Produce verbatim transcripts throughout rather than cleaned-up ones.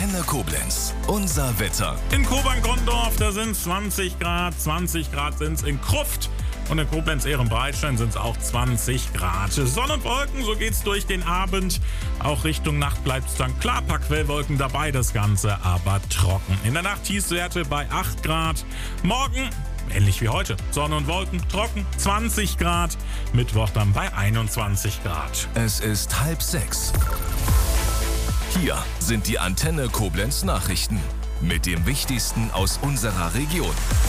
Antenne Koblenz. Unser Wetter. In Kobern-Gondorf, da sind zwanzig Grad. zwanzig Grad sind es in Kruft. Und in Koblenz-Ehrenbreitstein sind es auch zwanzig Grad. Sonne und Wolken, so geht's durch den Abend. Auch Richtung Nacht bleibt es dann klar, paar Quellwolken dabei, das Ganze aber trocken. In der Nacht Tiefstwerte bei acht Grad. Morgen ähnlich wie heute. Sonne und Wolken, trocken, zwanzig Grad. Mittwoch dann bei einundzwanzig Grad. Es ist halb sechs. Hier sind die Antenne Koblenz Nachrichten mit dem Wichtigsten aus unserer Region.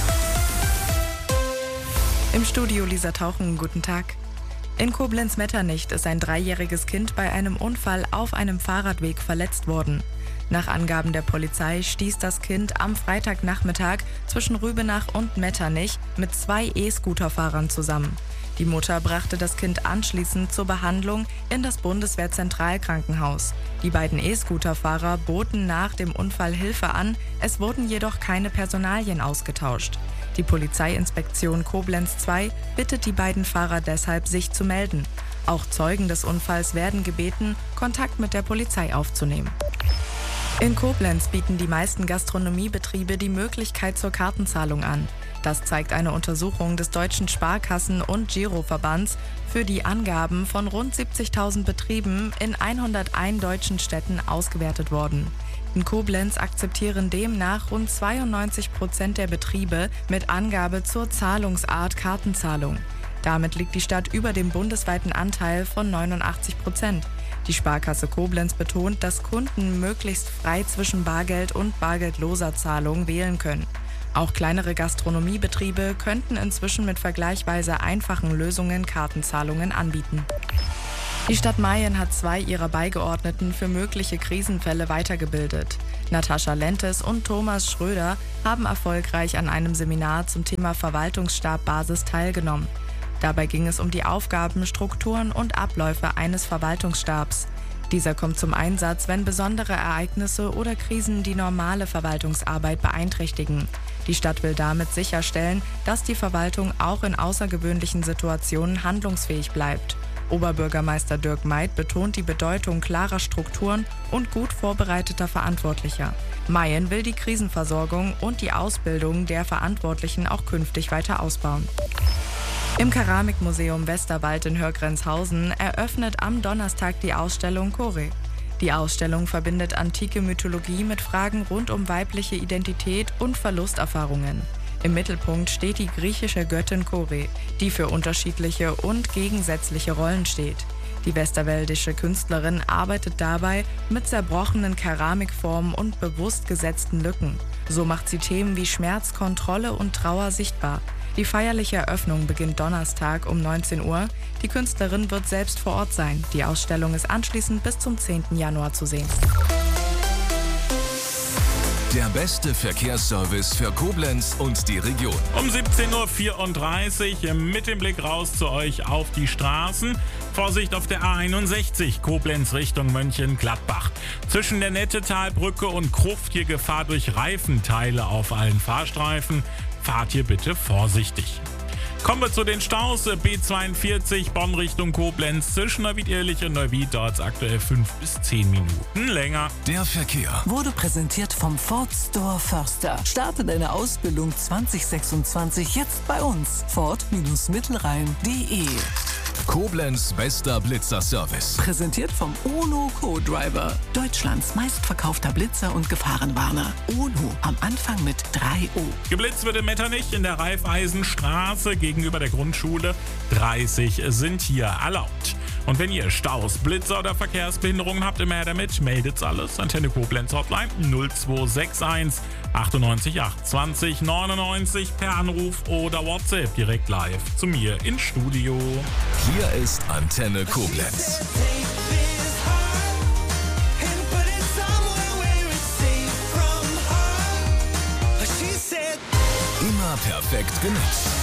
Im Studio Lisa Tauchen, guten Tag. In Koblenz-Metternich ist ein dreijähriges Kind bei einem Unfall auf einem Fahrradweg verletzt worden. Nach Angaben der Polizei stieß das Kind am Freitagnachmittag zwischen Rübenach und Metternich mit zwei E-Scooter-Fahrern zusammen. Die Mutter brachte das Kind anschließend zur Behandlung in das Bundeswehr-Zentralkrankenhaus. Die beiden E-Scooter-Fahrer boten nach dem Unfall Hilfe an, es wurden jedoch keine Personalien ausgetauscht. Die Polizeiinspektion Koblenz zwei bittet die beiden Fahrer deshalb, sich zu melden. Auch Zeugen des Unfalls werden gebeten, Kontakt mit der Polizei aufzunehmen. In Koblenz bieten die meisten Gastronomiebetriebe die Möglichkeit zur Kartenzahlung an. Das zeigt eine Untersuchung des Deutschen Sparkassen- und Giroverbands für die Angaben von rund siebzigtausend Betrieben in hunderteins deutschen Städten ausgewertet worden. In Koblenz akzeptieren demnach rund zweiundneunzig Prozent der Betriebe mit Angabe zur Zahlungsart Kartenzahlung. Damit liegt die Stadt über dem bundesweiten Anteil von neunundachtzig Prozent. Die Sparkasse Koblenz betont, dass Kunden möglichst frei zwischen Bargeld und bargeldloser Zahlung wählen können. Auch kleinere Gastronomiebetriebe könnten inzwischen mit vergleichsweise einfachen Lösungen Kartenzahlungen anbieten. Die Stadt Mayen hat zwei ihrer Beigeordneten für mögliche Krisenfälle weitergebildet. Natascha Lentes und Thomas Schröder haben erfolgreich an einem Seminar zum Thema Verwaltungsstab Basis teilgenommen. Dabei ging es um die Aufgaben, Strukturen und Abläufe eines Verwaltungsstabs. Dieser kommt zum Einsatz, wenn besondere Ereignisse oder Krisen die normale Verwaltungsarbeit beeinträchtigen. Die Stadt will damit sicherstellen, dass die Verwaltung auch in außergewöhnlichen Situationen handlungsfähig bleibt. Oberbürgermeister Dirk Meid betont die Bedeutung klarer Strukturen und gut vorbereiteter Verantwortlicher. Mayen will die Krisenversorgung und die Ausbildung der Verantwortlichen auch künftig weiter ausbauen. Im Keramikmuseum Westerwald in Hörgrenzhausen eröffnet am Donnerstag die Ausstellung Kore. Die Ausstellung verbindet antike Mythologie mit Fragen rund um weibliche Identität und Verlusterfahrungen. Im Mittelpunkt steht die griechische Göttin Kore, die für unterschiedliche und gegensätzliche Rollen steht. Die westerwäldische Künstlerin arbeitet dabei mit zerbrochenen Keramikformen und bewusst gesetzten Lücken. So macht sie Themen wie Schmerz, Kontrolle und Trauer sichtbar. Die feierliche Eröffnung beginnt Donnerstag um neunzehn Uhr. Die Künstlerin wird selbst vor Ort sein. Die Ausstellung ist anschließend bis zum zehnten Januar zu sehen. Der beste Verkehrsservice für Koblenz und die Region. Um siebzehn Uhr vierunddreißig mit dem Blick raus zu euch auf die Straßen. Vorsicht auf der A einundsechzig, Koblenz Richtung Mönchengladbach. Zwischen der Nettetalbrücke und Kruft hier Gefahr durch Reifenteile auf allen Fahrstreifen. Fahrt hier bitte vorsichtig. Kommen wir zu den Staus. B zweiundvierzig Bonn Richtung Koblenz zwischen Neuwied-Ehrlich und Neuwied dauert es aktuell fünf bis zehn Minuten länger. Der Verkehr wurde präsentiert vom Ford Store Förster. Starte deine Ausbildung zwanzig sechsundzwanzig jetzt bei uns. Ford-Mittelrhein punkt de. Koblenz bester Blitzer-Service. Präsentiert vom Ono Co-Driver. Deutschlands meistverkaufter Blitzer und Gefahrenwarner. Ono am Anfang mit drei O. Geblitzt wird in Metternich in der Raiffeisenstraße gegenüber der Grundschule. dreißig sind hier erlaubt. Und wenn ihr Staus, Blitzer oder Verkehrsbehinderungen habt, immer her damit, meldet's alles. Antenne Koblenz Hotline null zwei sechs eins achtundneunzig acht zwanzig neunundneunzig per Anruf oder WhatsApp direkt live zu mir ins Studio. Hier ist Antenne Koblenz. Immer perfekt genutzt.